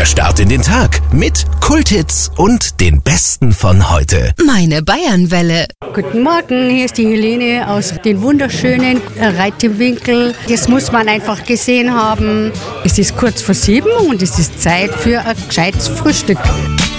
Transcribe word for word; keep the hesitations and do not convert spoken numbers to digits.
Fröhlicher Start in den Tag mit Kulthits und den Besten von heute. Meine Bayernwelle. Guten Morgen, hier ist die Helene aus den wunderschönen Reitemwinkel. Das muss man einfach gesehen haben. Es ist kurz vor sieben und es ist Zeit für ein gescheites Frühstück.